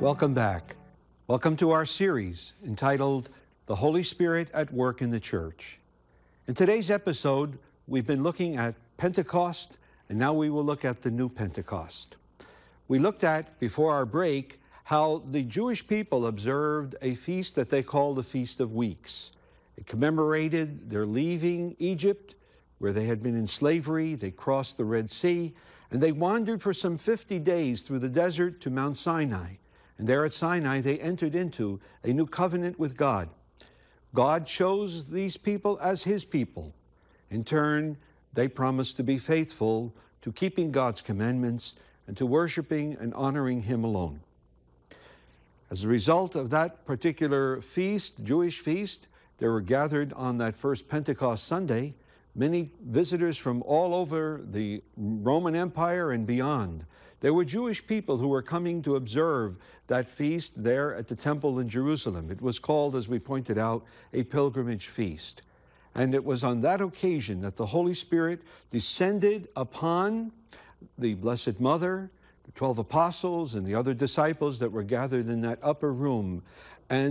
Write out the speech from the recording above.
Welcome back. Welcome to our series entitled The Holy Spirit at Work in the Church. In today's episode, we've been looking at Pentecost, and now we will look at the new Pentecost. We looked at, before our break, how the Jewish people observed a feast that they called the Feast of Weeks. It commemorated their leaving Egypt, where they had been in slavery. They crossed the Red Sea, and they wandered for some 50 days through the desert to Mount Sinai. And there at Sinai, they entered into a new covenant with God. God chose these people as His people. In turn, they promised to be faithful to keeping God's commandments and to worshiping and honoring Him alone. As a result of that particular feast, Jewish feast, there were gathered on that first Pentecost Sunday many visitors from all over the Roman Empire and beyond. There were Jewish people who were coming to observe that feast there at the temple in Jerusalem. It was called, as we pointed out, a pilgrimage feast. And it was on that occasion that the Holy Spirit descended upon the Blessed Mother, the 12 apostles, and the other disciples that were gathered in that upper room.